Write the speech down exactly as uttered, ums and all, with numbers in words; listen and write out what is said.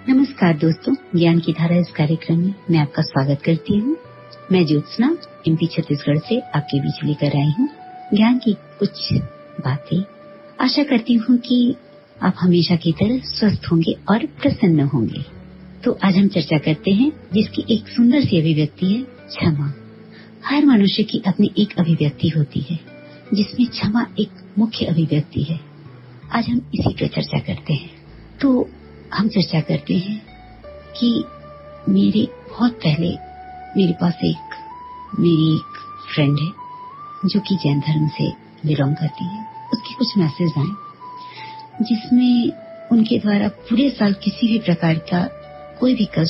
नमस्कार दोस्तों, ज्ञान की धारा इस कार्यक्रम में मैं आपका स्वागत करती हूँ। मैं ज्योत्सना एमपी छत्तीसगढ़ से आपके बीच लेकर आई हूँ ज्ञान की कुछ बातें। आशा करती हूँ कि आप हमेशा की तरह स्वस्थ होंगे और प्रसन्न होंगे। तो आज हम चर्चा करते हैं जिसकी एक सुंदर सी अभिव्यक्ति है, क्षमा। हर मनुष्य की अपनी एक अभिव्यक्ति होती है जिसमें क्षमा एक मुख्य अभिव्यक्ति है। आज हम इसी पर चर्चा करते हैं। तो हम चर्चा करते हैं कि मेरे बहुत पहले मेरे पास एक मेरी एक फ्रेंड है जो कि जैन धर्म से बिलोंग करती है। उसके कुछ मैसेज आए जिसमें उनके द्वारा पूरे साल किसी भी प्रकार का कोई भी कष्ट